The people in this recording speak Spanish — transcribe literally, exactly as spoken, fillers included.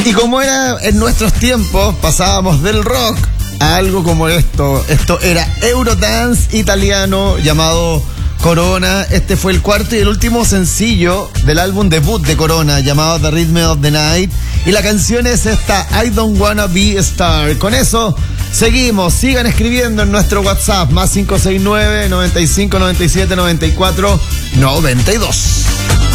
Y como era en nuestros tiempos, pasábamos del rock a algo como esto. Esto era Eurodance italiano llamado Corona. Este fue el cuarto y el último sencillo del álbum debut de Corona, llamado The Rhythm of the Night. Y la canción es esta, I Don't Wanna Be a Star. Con eso seguimos, sigan escribiendo en nuestro WhatsApp, más cinco seis nueve, noventa y cinco, noventa y siete, noventa y cuatro, noventa y dos.